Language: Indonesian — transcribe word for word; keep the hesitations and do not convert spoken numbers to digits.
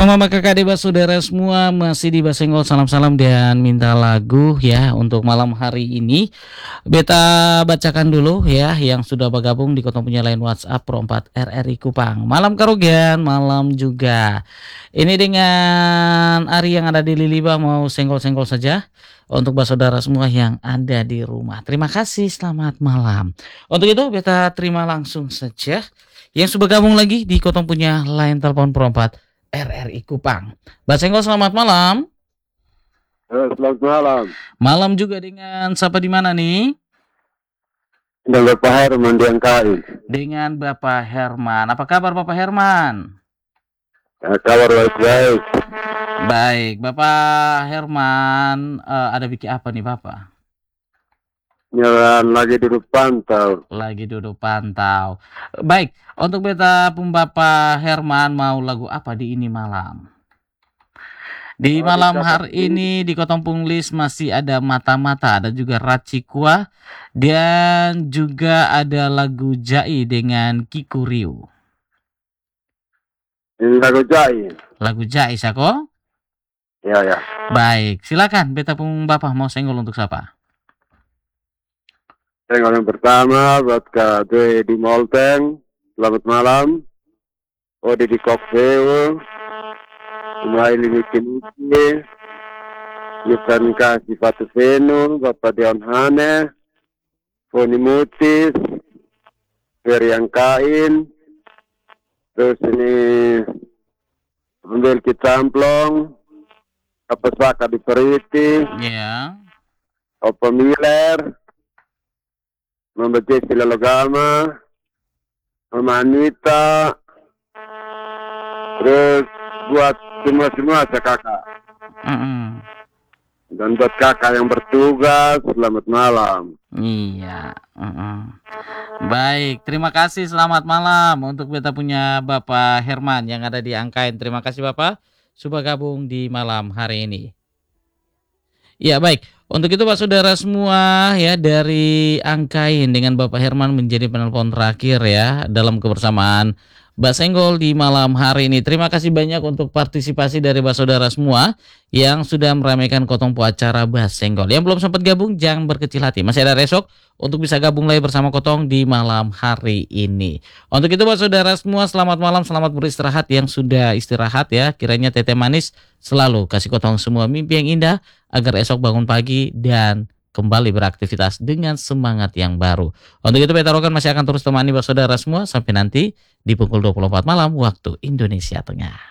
Mama kakak adik saudara semua masih di Basenggol, salam-salam dan minta lagu ya untuk malam hari ini. Beta bacakan dulu ya yang sudah bergabung di kota punya lain WhatsApp Pro empat R R I Kupang. Malam Karugian, malam juga. Ini dengan Ari yang ada di Liliba mau senggol-senggol saja untuk saudara semua yang ada di rumah. Terima kasih, selamat malam. Untuk itu beta terima langsung saja yang sudah gabung lagi di kota punya lain telepon Pro empat R R I Kupang. Mbak Senggol, selamat malam. Eh, selamat malam. Malam juga dengan siapa di mana nih? Dengan Bapak Herman di Angkain. Dengan Bapak Herman. Apa kabar Bapak Herman? Ya, kabar baik-baik. Baik, Bapak Herman uh, ada bikin apa nih Bapak? Jalan lagi duduk pantau. Lagi duduk pantau. Baik, untuk beta pun Bapak Herman mau lagu apa di ini malam? Di Oh, malam di hari ini di Kotompung List masih ada Mata-Mata, ada juga Racikua, dan juga ada lagu Jai dengan Kikuriu. Ini lagu Jai. Lagu Jai, Sako? Ya, ya. Baik, silakan beta pun Bapak mau senggol untuk siapa? Senggol yang pertama buat Kak Dwe di Molteng. Selamat malam. Ode di Kokbeo. Sumaili Mikiniki. Yukan Kasih Fatu Venu. Bapak Dion Hane. Foni Mutis. Ferry Angkain. Terus ini ambil Kicamplong. Apa Saka di Periti. Ya. Opa Miller. Mama Jesse Lalogama, Mama Anita, terus buat semua-semua kakak. Mm-mm. Dan buat kakak yang bertugas, selamat malam. Iya. Mm-mm. Baik, terima kasih, selamat malam untuk beta punya Bapak Herman yang ada di Angkain. Terima kasih Bapak sudah gabung di malam hari ini. Ya baik, untuk itu Pak Saudara semua ya dari Angkain dengan Bapak Herman menjadi penelpon terakhir ya dalam kebersamaan Mbak Senggol di malam hari ini. Terima kasih banyak untuk partisipasi dari Mbak Saudara semua yang sudah meramaikan Kotongpu acara Mbak Senggol. Yang belum sempat gabung jangan berkecil hati, masih ada besok untuk bisa gabung lagi bersama Kotong di malam hari ini. Untuk itu Mbak Saudara semua selamat malam, selamat beristirahat yang sudah istirahat ya. Kiranya teteh manis selalu kasih Kotong semua mimpi yang indah agar esok bangun pagi dan kembali beraktivitas dengan semangat yang baru. Untuk itu Beta Rokan masih akan terus temani Mbak Saudara semua sampai nanti di pukul dua puluh empat malam waktu Indonesia Tengah.